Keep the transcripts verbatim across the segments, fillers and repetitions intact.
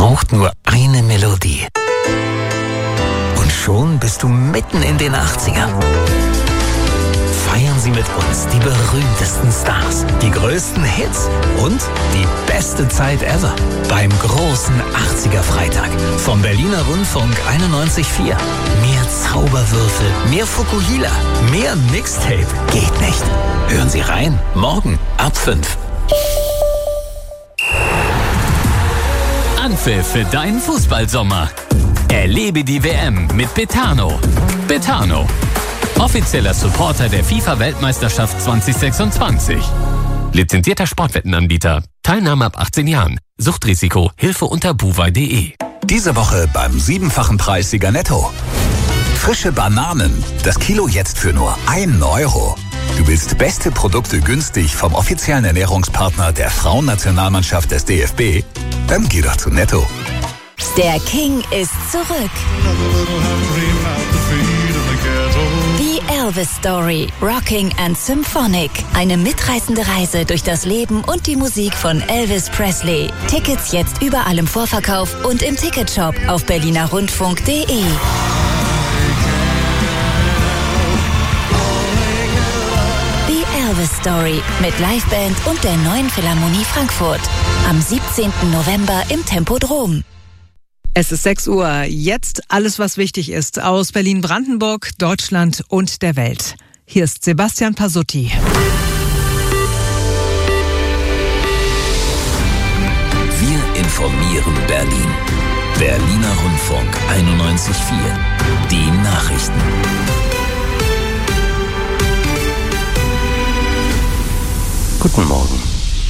braucht nur eine Melodie. Und schon bist du mitten in den achtzigern. Feiern Sie mit uns die berühmtesten Stars, die größten Hits und die beste Zeit ever beim großen achtziger-Freitag vom Berliner Rundfunk einundneunzig Komma vier. Mehr Zauberwürfel, mehr Fukuhila, mehr Mixtape geht nicht. Hören Sie rein, morgen ab fünf. Anpfiff für deinen Fußballsommer. Erlebe die W M mit Betano. Betano, offizieller Supporter der FIFA-Weltmeisterschaft zwanzig sechsundzwanzig. Lizenzierter Sportwettenanbieter. Teilnahme ab achtzehn Jahren. Suchtrisiko. Hilfe unter buwei punkt de. Diese Woche beim siebenfachen Preissieger Netto. Frische Bananen. Das Kilo jetzt für nur ein Euro. Du willst beste Produkte günstig vom offiziellen Ernährungspartner der Frauennationalmannschaft des D F B? Dann geh doch zu Netto. Der King ist zurück. The Elvis Story, Rocking and Symphonic. Eine mitreißende Reise durch das Leben und die Musik von Elvis Presley. Tickets jetzt überall im Vorverkauf und im Ticketshop auf berliner rundfunk punkt de. The Elvis Story mit Liveband und der neuen Philharmonie Frankfurt. Am siebzehnten November im Tempodrom. Es ist sechs Uhr. Jetzt alles, was wichtig ist aus Berlin-Brandenburg, Deutschland und der Welt. Hier ist Sebastian Pasutti. Wir informieren Berlin. Berliner Rundfunk einundneunzig Komma vier. Die Nachrichten. Guten Morgen.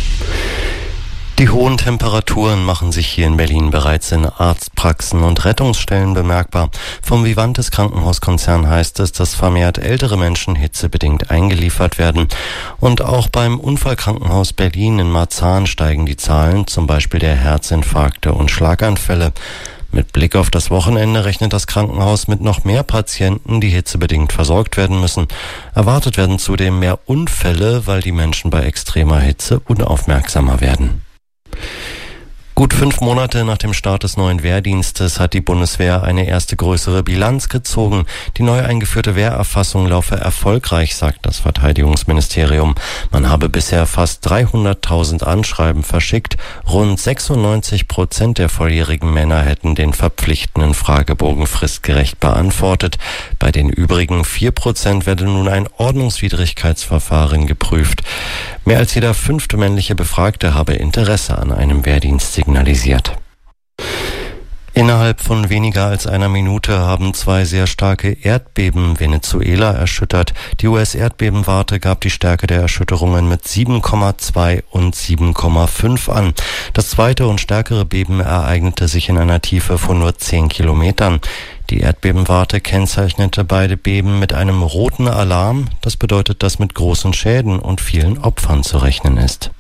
Die hohen Temperaturen machen sich hier in Berlin bereits in Arztpraxen und Rettungsstellen bemerkbar. Vom Vivantes Krankenhauskonzern heißt es, dass vermehrt ältere Menschen hitzebedingt eingeliefert werden. Und auch beim Unfallkrankenhaus Berlin in Marzahn steigen die Zahlen, zum Beispiel der Herzinfarkte und Schlaganfälle. Mit Blick auf das Wochenende rechnet das Krankenhaus mit noch mehr Patienten, die hitzebedingt versorgt werden müssen. Erwartet werden zudem mehr Unfälle, weil die Menschen bei extremer Hitze unaufmerksamer werden. Gut fünf Monate nach dem Start des neuen Wehrdienstes hat die Bundeswehr eine erste größere Bilanz gezogen. Die neu eingeführte Wehrerfassung laufe erfolgreich, sagt das Verteidigungsministerium. Man habe bisher fast dreihunderttausend Anschreiben verschickt. Rund sechsundneunzig Prozent der volljährigen Männer hätten den verpflichtenden Fragebogen fristgerecht beantwortet. Bei den übrigen vier Prozent werde nun ein Ordnungswidrigkeitsverfahren geprüft. Mehr als jeder fünfte männliche Befragte habe Interesse an einem Wehrdienst signalisiert. Innerhalb von weniger als einer Minute haben zwei sehr starke Erdbeben Venezuela erschüttert. Die U S-Erdbebenwarte gab die Stärke der Erschütterungen mit sieben Komma zwei und sieben Komma fünf an. Das zweite und stärkere Beben ereignete sich in einer Tiefe von nur zehn Kilometern. Die Erdbebenwarte kennzeichnete beide Beben mit einem roten Alarm. Das bedeutet, dass mit großen Schäden und vielen Opfern zu rechnen ist.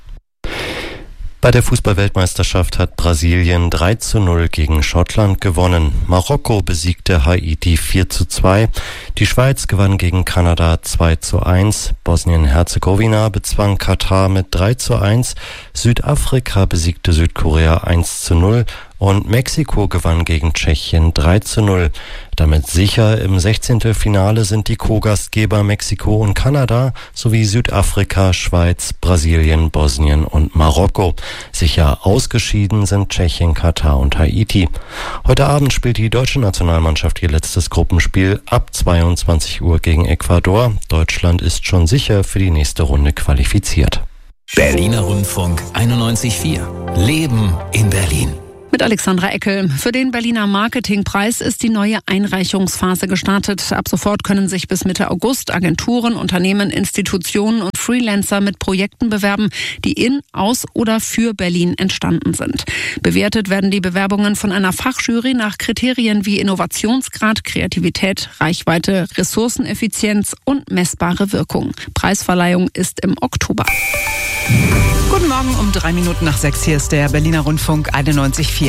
Bei der Fußball-Weltmeisterschaft hat Brasilien drei zu null gegen Schottland gewonnen. Marokko besiegte Haiti vier zu zwei. Die Schweiz gewann gegen Kanada zwei zu eins. Bosnien-Herzegowina bezwang Katar mit drei zu eins. Südafrika besiegte Südkorea eins zu null. Und Mexiko gewann gegen Tschechien drei zu null. Damit sicher im Sechzehntelfinale sind die Co-Gastgeber Mexiko und Kanada sowie Südafrika, Schweiz, Brasilien, Bosnien und Marokko. Sicher ausgeschieden sind Tschechien, Katar und Haiti. Heute Abend spielt die deutsche Nationalmannschaft ihr letztes Gruppenspiel ab zweiundzwanzig Uhr gegen Ecuador. Deutschland ist schon sicher für die nächste Runde qualifiziert. Berliner Rundfunk einundneunzig Komma vier. Leben in Berlin. Mit Alexandra Eckel. Für den Berliner Marketingpreis ist die neue Einreichungsphase gestartet. Ab sofort können sich bis Mitte August Agenturen, Unternehmen, Institutionen und Freelancer mit Projekten bewerben, die in, aus oder für Berlin entstanden sind. Bewertet werden die Bewerbungen von einer Fachjury nach Kriterien wie Innovationsgrad, Kreativität, Reichweite, Ressourceneffizienz und messbare Wirkung. Preisverleihung ist im Oktober. Guten Morgen um drei Minuten nach sechs. Hier ist der Berliner Rundfunk einundneunzig Komma vier.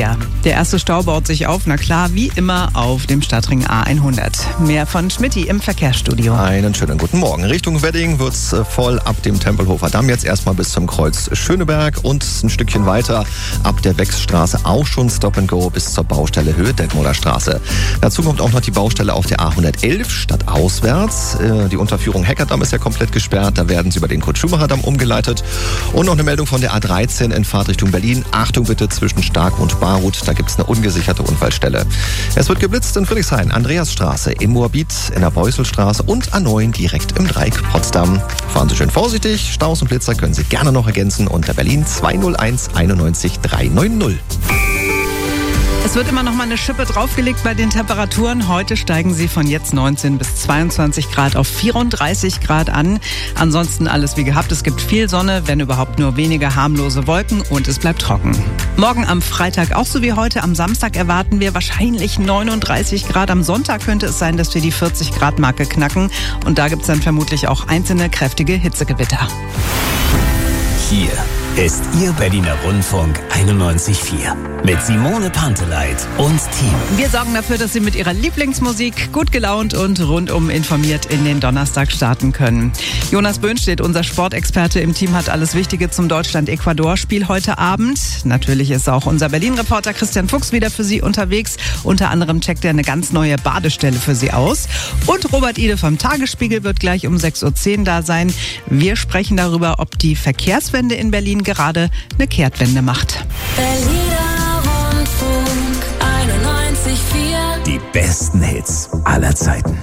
vier. Der erste Stau baut sich auf, na klar, wie immer auf dem Stadtring A hundert. Mehr von Schmitty im Verkehrsstudio. Einen schönen guten Morgen. Richtung Wedding wird's voll ab dem Tempelhofer Damm jetzt erstmal bis zum Kreuz Schöneberg und ein Stückchen weiter ab der Wechsstraße auch schon Stop and Go bis zur Baustelle Höhe Detmolder Straße. Dazu kommt auch noch die Baustelle auf der A hundertelf stadtauswärts. Die Unterführung Heckerdamm ist ja komplett gesperrt. Da werden sie über den Kurt-Schumacher-Damm umgeleitet. Und noch eine Meldung von der A dreizehn in Fahrtrichtung Berlin. Achtung bitte zwischen Stark und Barut. Da gibt's eine ungesicherte Unfallstelle. Es wird geblitzt in Friedrichshain, Andreasstraße, in Moabit, in der Beusselstraße und A neun direkt im Dreieck Potsdam. Fahren Sie schön vorsichtig. Staus und Blitzer können Sie gerne noch ergänzen unter Berlin zwei null eins einundneunzig dreihundertneunzig. Es wird immer noch mal eine Schippe draufgelegt bei den Temperaturen. Heute steigen sie von jetzt neunzehn bis zweiundzwanzig Grad auf vierunddreißig Grad an. Ansonsten alles wie gehabt. Es gibt viel Sonne, wenn überhaupt nur wenige harmlose Wolken und es bleibt trocken. Morgen am Freitag auch so wie heute. Am Samstag erwarten wir wahrscheinlich neununddreißig Grad. Am Sonntag könnte es sein, dass wir die vierzig Grad Marke knacken. Und da gibt es dann vermutlich auch einzelne kräftige Hitzegewitter. Hier ist Ihr Berliner Rundfunk einundneunzig Komma vier mit Simone Panteleit und Team. Wir sorgen dafür, dass Sie mit Ihrer Lieblingsmusik gut gelaunt und rundum informiert in den Donnerstag starten können. Jonas Böhnstedt, unser Sportexperte im Team, hat alles Wichtige zum Deutschland-Ecuador-Spiel heute Abend. Natürlich ist auch unser Berlin-Reporter Christian Fuchs wieder für Sie unterwegs. Unter anderem checkt er eine ganz neue Badestelle für Sie aus. Und Robert Ide vom Tagesspiegel wird gleich um sechs Uhr zehn da sein. Wir sprechen darüber, ob die Verkehrswende in Berlin gerade eine Kehrtwende macht. Berliner Rundfunk einundneunzig Komma vier. Die besten Hits aller Zeiten.